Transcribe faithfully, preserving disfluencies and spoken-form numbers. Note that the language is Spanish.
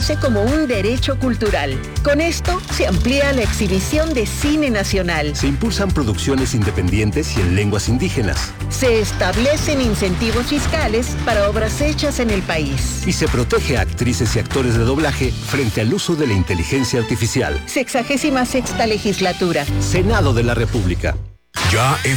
reconoce como un derecho cultural. Con esto se amplía la exhibición de cine nacional. Se impulsan producciones independientes y en lenguas indígenas. Se establecen incentivos fiscales para obras hechas en el país. Y se protege a actrices y actores de doblaje frente al uso de la inteligencia artificial. Sexagésima sexta legislatura. Senado de la República. Ya